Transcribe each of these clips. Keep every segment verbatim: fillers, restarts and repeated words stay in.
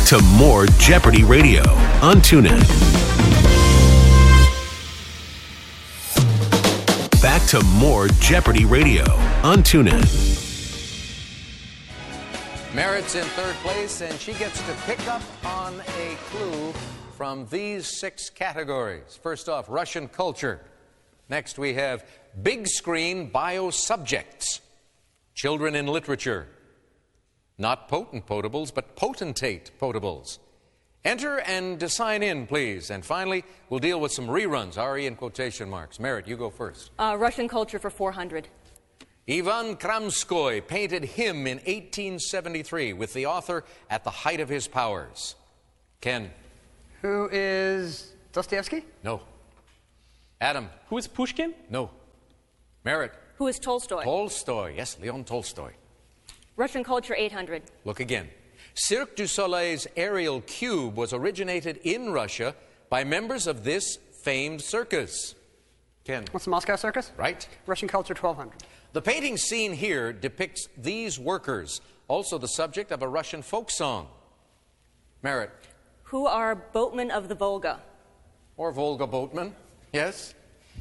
to more Jeopardy Radio on TuneIn. Back to more Jeopardy Radio on TuneIn. Merritt's in third place, and she gets to pick up on a clue from these six categories. First off, Russian culture. Next, we have big screen bio subjects. Children in literature. Not potent potables, but potentate potables. Enter and sign in, please. And finally, we'll deal with some reruns, R E in quotation marks. Merritt, you go first. Uh, Russian culture for four hundred. Ivan Kramskoy painted him in eighteen seventy-three with the author at the height of his powers. Ken. Who is Dostoevsky? No. Adam. Who is Pushkin? No. Merritt. Who is Tolstoy? Tolstoy. Yes, Leon Tolstoy. Russian culture eight hundred. Look again. Cirque du Soleil's aerial cube was originated in Russia by members of this famed circus. Ken. What's the Moscow Circus? Right. Russian culture twelve hundred. The painting seen here depicts these workers, also the subject of a Russian folk song. Merritt. Who are boatmen of the Volga? Or Volga boatmen. Yes.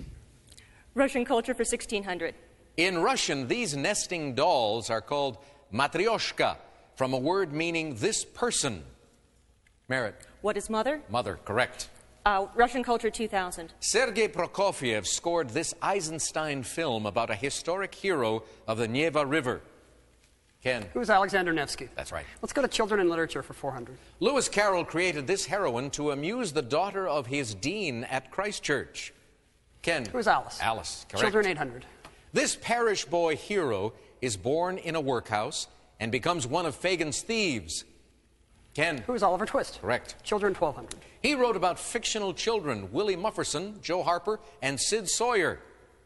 Russian culture for sixteen hundred. In Russian, these nesting dolls are called matryoshka, from a word meaning this person. Merritt. What is mother? Mother, correct. Uh, Russian culture two thousand. Sergei Prokofiev scored this Eisenstein film about a historic hero of the Neva River. Ken. Who's Alexander Nevsky? That's right. Let's go to children in literature for four hundred. Lewis Carroll created this heroine to amuse the daughter of his dean at Christ Church. Ken. Who's Alice? Alice, correct. Children eight hundred. This parish boy hero is born in a workhouse and becomes one of Fagin's thieves. Ken. Who is Oliver Twist? Correct. Children twelve hundred. He wrote about fictional children, Willie Mufferson, Joe Harper, and Sid Sawyer.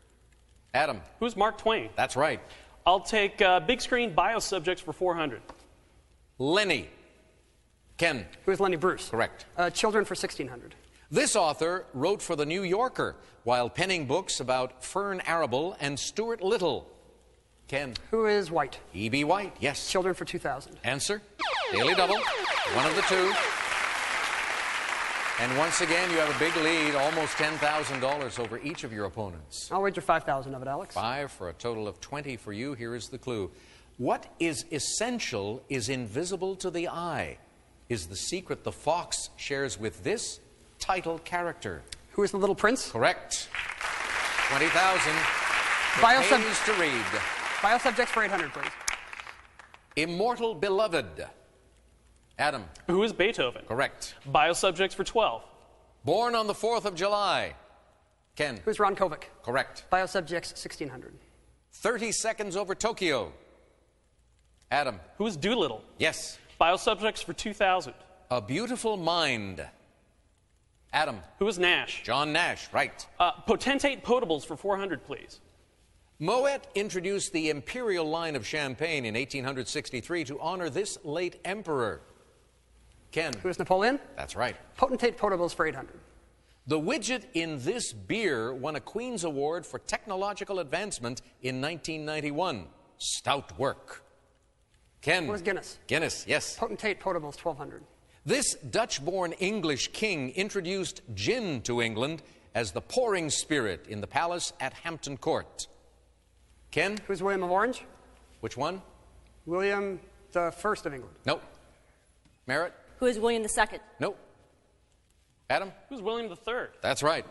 Adam. Who's Mark Twain? That's right. I'll take uh, big screen bio subjects for four hundred. Lenny. Ken. Who is Lenny Bruce? Correct. Uh, children for sixteen hundred. This author wrote for The New Yorker while penning books about Fern Arable and Stuart Little. Ken. Who is White? E B. White, yes. Children for two thousand. Answer. Daily Double. One of the two. And once again, you have a big lead, almost ten thousand dollars over each of your opponents. I'll wager five thousand of it, Alex. Five for a total of twenty for you. Here is the clue. What is essential is invisible to the eye, is the secret the fox shares with this title character. Who is the Little Prince? Correct. twenty thousand. Bio It sub- pays to read. Bio subjects for eight hundred, please. Immortal Beloved. Adam. Who is Beethoven? Correct. Bio subjects for twelve. Born on the fourth of July. Ken. Who's Ron Kovic? Correct. Bio subjects sixteen hundred. thirty seconds over Tokyo. Adam. Who is Doolittle? Yes. Bio subjects for two thousand. A Beautiful Mind. Adam. Who is Nash? John Nash, right. Uh, potentate potables for four hundred, please. Moet introduced the imperial line of champagne in eighteen sixty-three to honor this late emperor. Ken. Who is Napoleon? That's right. Potentate potables for eight hundred. The widget in this beer won a Queen's Award for technological advancement in nineteen ninety-one. Stout work. Ken. Who is Guinness? Guinness, yes. Potentate potables twelve hundred. This Dutch-born English king introduced gin to England as the pouring spirit in the palace at Hampton Court. Ken? Who's William of Orange? Which one? William the First of England. Nope. Merritt? Who is William the Second? Nope. Adam? Who's William the Third? That's right.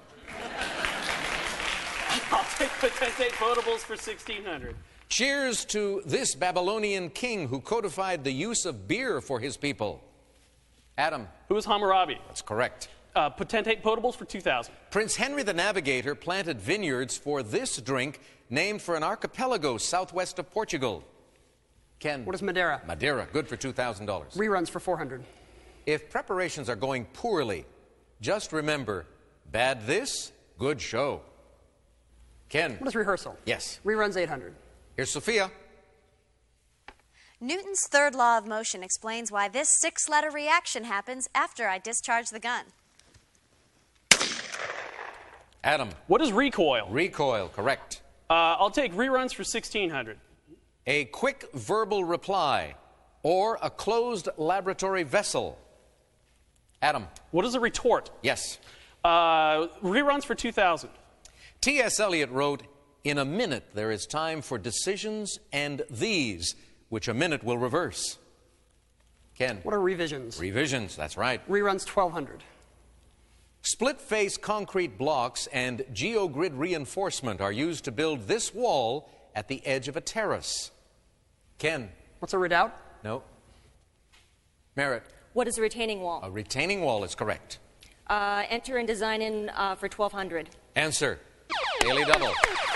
I'll take potentate potables for sixteen hundred. Cheers to this Babylonian king who codified the use of beer for his people. Adam? Who is Hammurabi? That's correct. Uh, potentate potables for two thousand. Prince Henry the Navigator planted vineyards for this drink named for an archipelago southwest of Portugal. Ken? What is Madeira? Madeira, good for two thousand dollars. Reruns for four hundred. If preparations are going poorly, just remember, bad this, good show. Ken? What is rehearsal? Yes. Reruns eight hundred. Here's Sophia. Newton's third law of motion explains why this six-letter reaction happens after I discharge the gun. Adam. What is recoil? Recoil, correct. Uh, I'll take reruns for sixteen hundred. A quick verbal reply or a closed laboratory vessel. Adam. What is a retort? Yes. Uh, reruns for two thousand. T S. Eliot wrote, "In a minute there is time for decisions and these, which a minute will reverse." Ken. What are revisions? Revisions, that's right. Reruns twelve hundred. Split-face concrete blocks and geogrid reinforcement are used to build this wall at the edge of a terrace. Ken. What's a redoubt? No. Merritt. What is a retaining wall? A retaining wall is correct. Uh, enter and design in uh, for twelve hundred. Answer. Daily double.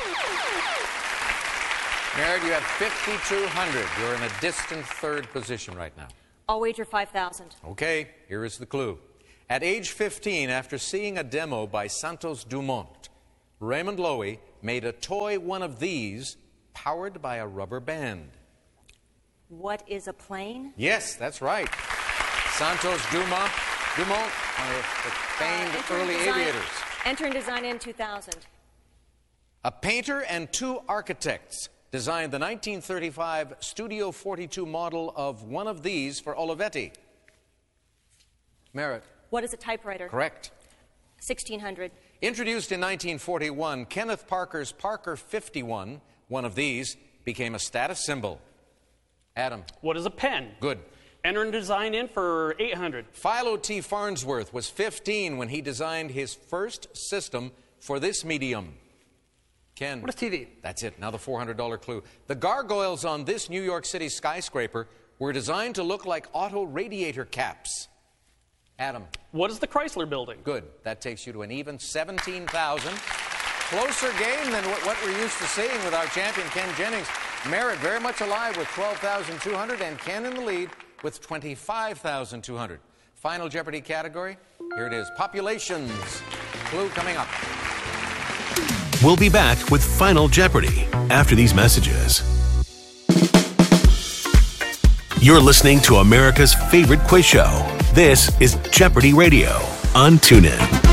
Merritt, you have fifty-two hundred. You're in a distant third position right now. I'll wager five thousand. Okay, here is the clue. At age fifteen, after seeing a demo by Santos Dumont, Raymond Loewy made a toy one of these powered by a rubber band. What is a plane? Yes, that's right. Santos Dumont, Dumont, one of the famed Uh, enter early and design- aviators. Enter and design in two thousand. A painter and two architects designed the nineteen thirty-five Studio forty-two model of one of these for Olivetti. Merritt. What is a typewriter? Correct. sixteen hundred. Introduced in nineteen forty-one, Kenneth Parker's Parker fifty-one, one of these, became a status symbol. Adam. What is a pen? Good. Enter and design in for eight hundred. Philo T. Farnsworth was fifteen when he designed his first system for this medium. Ken. What is T V? That's it. Now the four hundred dollar clue. The gargoyles on this New York City skyscraper were designed to look like auto radiator caps. Adam. What is the Chrysler Building? Good. That takes you to an even seventeen thousand. Closer game than what, what we're used to seeing with our champion, Ken Jennings. Merritt very much alive with twelve thousand two hundred, and Ken in the lead with twenty-five thousand two hundred. Final Jeopardy category. Here it is. Populations. Clue coming up. We'll be back with Final Jeopardy after these messages. You're listening to America's favorite quiz show. This is Jeopardy Radio on TuneIn.